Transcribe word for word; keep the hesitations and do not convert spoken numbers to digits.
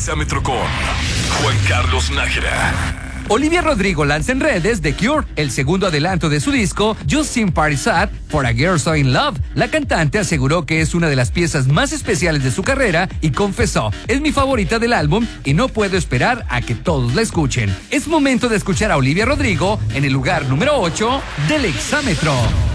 Exámetro con Juan Carlos Nájera. Olivia Rodrigo lanza en redes The Cure, el segundo adelanto de su disco Justin Party Sad for a Girl So in Love. La cantante aseguró que es una de las piezas más especiales de su carrera y confesó: es mi favorita del álbum y no puedo esperar a que todos la escuchen. Es momento de escuchar a Olivia Rodrigo en el lugar número ocho del Exámetro.